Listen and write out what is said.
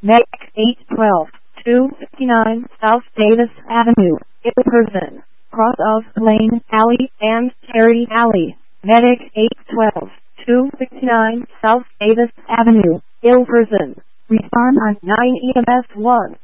Medic 812, 259 South Davis Avenue, Ilverston, cross of Lane Alley and Terry Alley. Medic 812, 259 South Davis Avenue, Ilverston. Respond on 9 EMS 1.